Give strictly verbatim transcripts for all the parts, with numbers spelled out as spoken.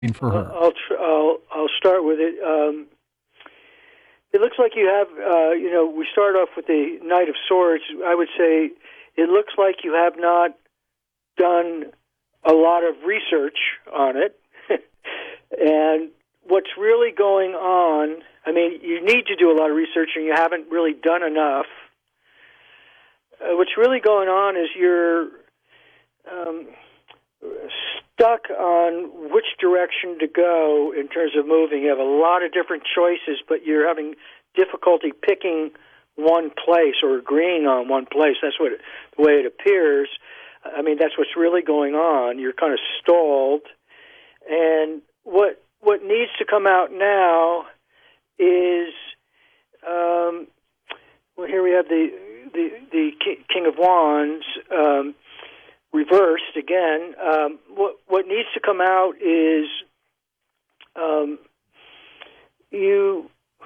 for Uh, her? I'll, tr- I'll I'll start with it. Um, it looks like you have, uh, you know, we start off with the Knight of Swords. I would say it looks like you have not done a lot of research on it. And what's really going on, I mean, you need to do a lot of research and you haven't really done enough. Uh, what's really going on is you're um, stuck on which direction to go in terms of moving. You have a lot of different choices, but you're having difficulty picking one place or agreeing on one place. That's what it, the way it appears. I mean, that's what's really going on. You're kind of stalled, and what what needs to come out now is, um, well, here we have the the the King of Wands. Um, reversed again. Um, what what needs to come out is um, you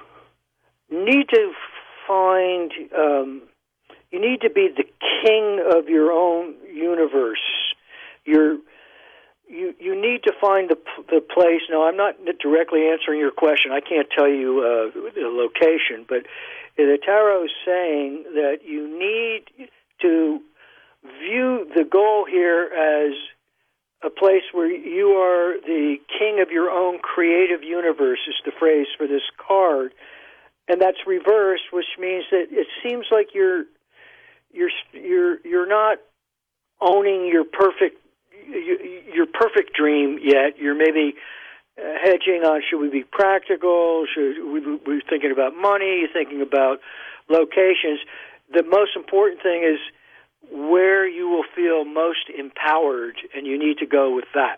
need to find um, you need to be the king of your own universe. You're you you need to find the the place. Now, I'm not directly answering your question. I can't tell you uh, the location, but the tarot is saying that you need to view the goal here as a place where you are the king of your own creative universe, is the phrase for this card. And that's reversed, which means that it seems like you're you're you're you're not owning your perfect your perfect dream yet. You're maybe hedging on, should we be practical? Should we be thinking about money? Thinking about locations? The most important thing is where you will feel most empowered, and you need to go with that.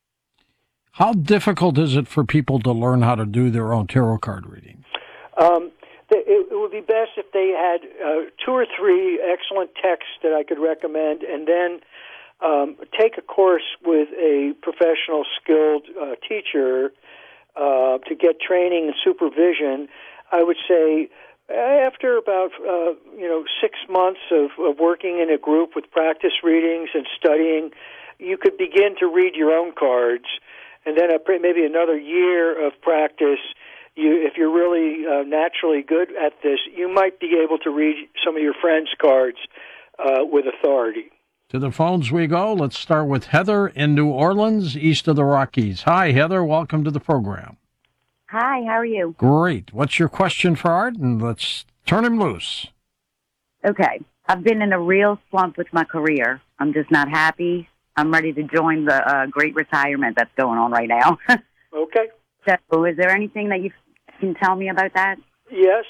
How difficult is it for people to learn how to do their own tarot card reading? Um, it, it would be best if they had uh, two or three excellent texts that I could recommend, and then um, take a course with a professional, skilled uh, teacher uh, to get training and supervision. I would say after about uh, you know six months of, of working in a group with practice readings and studying, you could begin to read your own cards, and then a, maybe another year of practice. You, if you're really uh, naturally good at this, you might be able to read some of your friends' cards uh, with authority. To the phones we go. Let's start with Heather in New Orleans, east of the Rockies. Hi, Heather. Welcome to the program. Hi, how are you? Great. What's your question for Art? And let's turn him loose. Okay. I've been in a real slump with my career. I'm just not happy. I'm ready to join the uh, great retirement that's going on right now. Okay. So is there anything that you can tell me about that? Yes.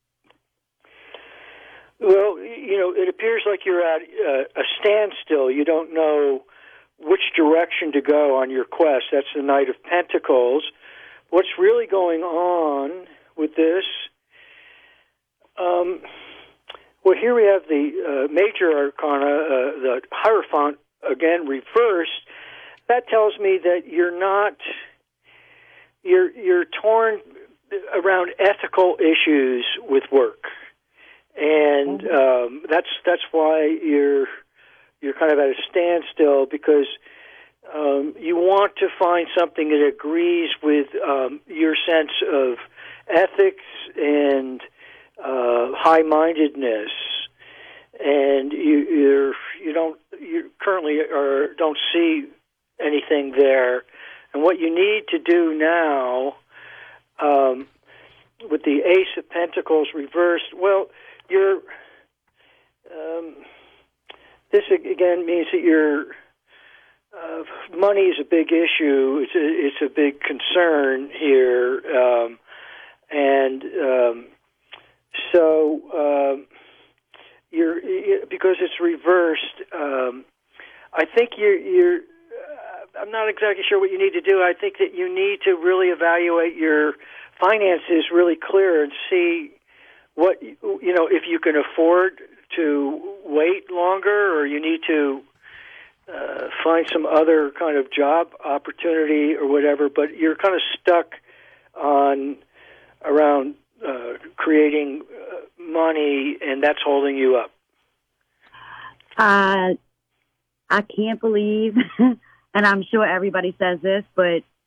Well, you know, it appears like you're at uh, a standstill. You don't know which direction to go on your quest. That's the Knight of Pentacles. What's really going on with this? Um, well, here we have the uh, major arcana, uh, the Hierophant, again reversed. That tells me that you're not, you're you're torn around ethical issues with work, and um, that's that's why you're you're kind of at a standstill, because um, you want to find something that agrees with um, your sense of ethics and uh, high-mindedness, and you you're, you don't you currently are don't see anything there. And what you need to do now, um, with the Ace of Pentacles reversed, well, you're um, this again means that your uh, money is a big issue. It's a, it's a big concern here, um, and um, so um, you're because it's reversed. Um, I think you're. you're I'm not exactly sure what you need to do. I think that you need to really evaluate your finances really clear and see what, you know, if you can afford to wait longer, or you need to uh, find some other kind of job opportunity or whatever. But you're kind of stuck on around uh, creating uh, money, and that's holding you up. Uh, I can't believe, and I'm sure everybody says this, but